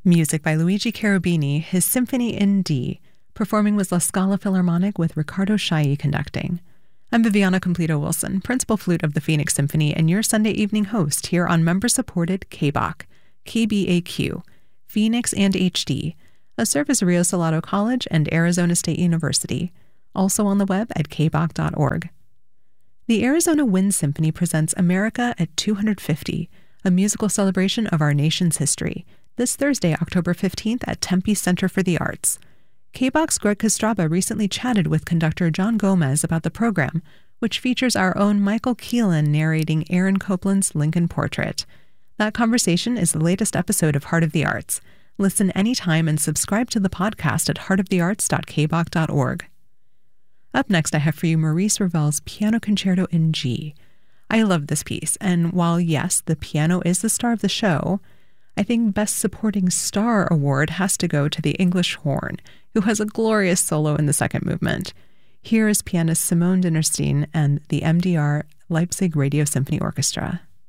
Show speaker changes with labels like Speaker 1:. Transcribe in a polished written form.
Speaker 1: Music by Luigi Cherubini, his Symphony in D, performing with La Scala Philharmonic with Riccardo Chailly conducting. I'm Viviana Completo-Wilson, principal flute of the Phoenix Symphony and your Sunday evening host here on member-supported KBAQ, KBAQ, Phoenix and HD, a service of Rio Salado College and Arizona State University, also on the web at kbaq.org. The Arizona Wind Symphony presents America at 250, a musical celebration of our nation's history, this Thursday, October 15th at Tempe Center for the Arts. KBAQ's Greg Kostraba recently chatted with conductor John Gomez about the program, which features our own Michael Keelan narrating Aaron Copland's Lincoln Portrait. That conversation is the latest episode of Heart of the Arts. Listen anytime and subscribe to the podcast at heartofthearts.kbaq.org. Up next, I have for you Maurice Ravel's Piano Concerto in G. I love this piece, and while yes, the piano is the star of the show, I think Best Supporting Star award has to go to the English horn, who has a glorious solo in the second movement. Here is pianist Simone Dinnerstein and the MDR Leipzig Radio Symphony Orchestra.